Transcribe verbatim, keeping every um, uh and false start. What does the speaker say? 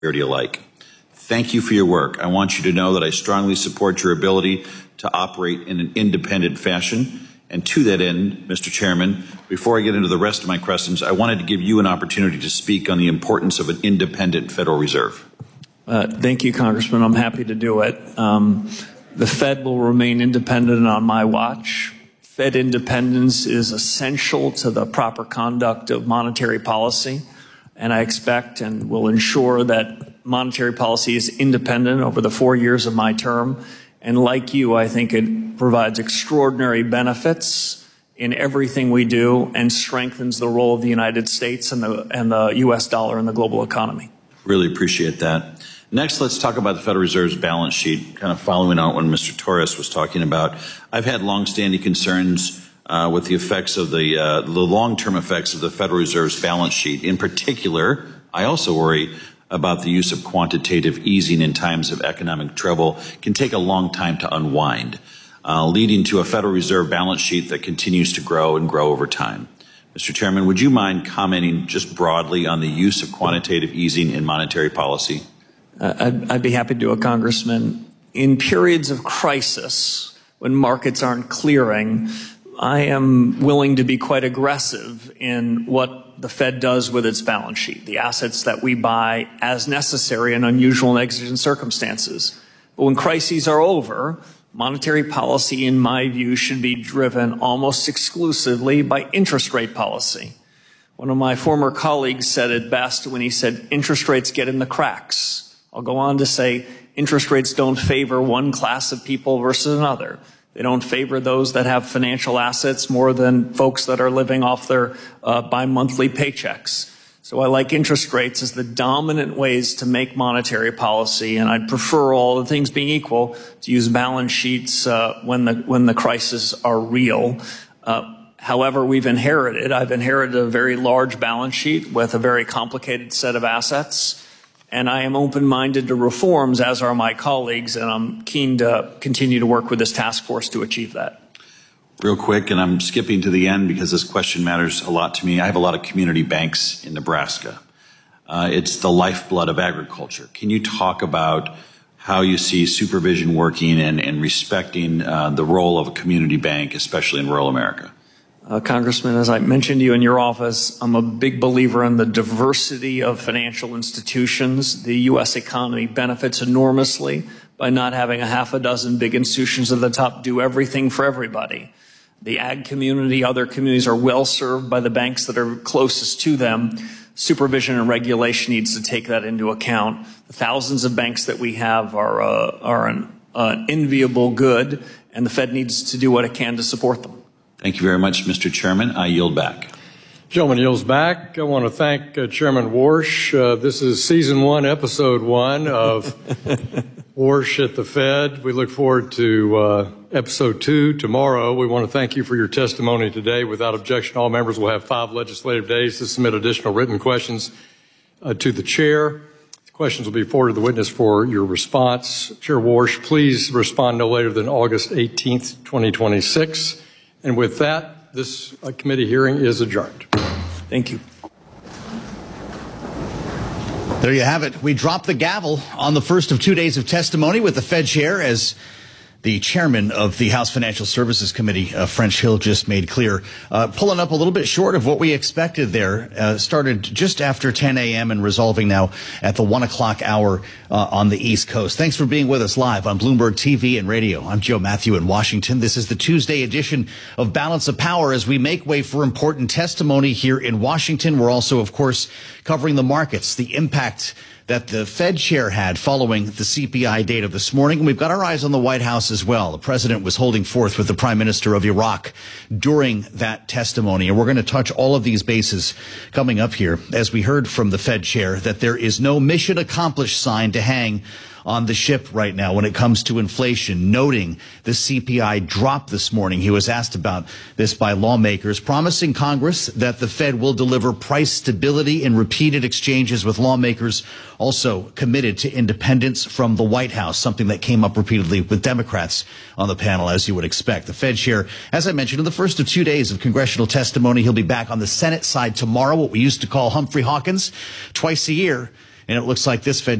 alike. Thank you for your work. I want you to know that I strongly support your ability to operate in an independent fashion. And to that end, Mister Chairman, before I get into the rest of my questions, I wanted to give you an opportunity to speak on the importance of an independent Federal Reserve. Uh, thank you, Congressman. I'm happy to do it. Um, the Fed will remain independent on my watch. Fed independence is essential to the proper conduct of monetary policy, and I expect and will ensure that monetary policy is independent over the four years of my term. And like you, I think it provides extraordinary benefits in everything we do and strengthens the role of the United States and the, and the U S dollar in the global economy. Really appreciate that. Next, let's talk about the Federal Reserve's balance sheet, kind of following on what Mister Torres was talking about. I've had longstanding concerns uh, with the effects of the, uh, the long-term effects of the Federal Reserve's balance sheet. In particular, I also worry about the use of quantitative easing in times of economic trouble can take a long time to unwind, uh, leading to a Federal Reserve balance sheet that continues to grow and grow over time. Mister Chairman, would you mind commenting just broadly on the use of quantitative easing in monetary policy? Uh, I'd, I'd be happy to do it, Congressman. In periods of crisis, when markets aren't clearing, I am willing to be quite aggressive in what the Fed does with its balance sheet, the assets that we buy as necessary in unusual and exigent circumstances. But when crises are over, monetary policy, in my view, should be driven almost exclusively by interest rate policy. One of my former colleagues said it best when he said, interest rates get in the cracks. I'll go on to say, interest rates don't favor one class of people versus another. They don't favor those that have financial assets more than folks that are living off their uh, bi-monthly paychecks. So I like interest rates as the dominant ways to make monetary policy, and I'd prefer, all the things being equal, to use balance sheets uh, when the when the crises are real. Uh, however, we've inherited, I've inherited a very large balance sheet with a very complicated set of assets. And I am open-minded to reforms, as are my colleagues, and I'm keen to continue to work with this task force to achieve that. Real quick, and I'm skipping to the end because this question matters a lot to me. I have a lot of community banks in Nebraska. Uh, it's the lifeblood of agriculture. Can you talk about how you see supervision working and, and respecting uh, the role of a community bank, especially in rural America? Uh, Congressman, as I mentioned to you in your office, I'm a big believer in the diversity of financial institutions. The U S economy benefits enormously by not having a half a dozen big institutions at the top do everything for everybody. The ag community, other communities are well served by the banks that are closest to them. Supervision and regulation needs to take that into account. The thousands of banks that we have are, uh, are an uh, enviable good, and the Fed needs to do what it can to support them. Thank you very much, Mister Chairman. I yield back. Gentleman yields back. I want to thank uh, Chairman Warsh. Uh, this is season one, episode one of Warsh at the Fed. We look forward to uh, episode two tomorrow. We want to thank you for your testimony today. Without objection, all members will have five legislative days to submit additional written questions uh, to the chair. The questions will be forwarded to the witness for your response. Chair Warsh, please respond no later than August eighteenth, twenty twenty-six. And with that, this uh, committee hearing is adjourned. Thank you. There you have it. We dropped the gavel on the first of two days of testimony with the Fed chair, as the chairman of the House Financial Services Committee, uh, French Hill, just made clear. Uh, pulling up a little bit short of what we expected there. Uh, started just after ten a m and resolving now at the one o'clock hour uh, on the East Coast. Thanks for being with us live on Bloomberg T V and radio. I'm Joe Matthew in Washington. This is the Tuesday edition of Balance of Power as we make way for important testimony here in Washington. We're also, of course, covering the markets, the impact that the Fed chair had following the C P I data this morning. And we've got our eyes on the White House as well. The president was holding forth with the prime minister of Iraq during that testimony. And we're going to touch all of these bases coming up here, as we heard from the Fed chair that there is no mission accomplished sign to hang on the ship right now when it comes to inflation, noting the C P I drop this morning. He was asked about this by lawmakers, promising Congress that the Fed will deliver price stability in repeated exchanges with lawmakers, also committed to independence from the White House, something that came up repeatedly with Democrats on the panel, as you would expect. The Fed chair, as I mentioned, in the first of two days of congressional testimony, he'll be back on the Senate side tomorrow, what we used to call Humphrey Hawkins, twice a year. And it looks like this Fed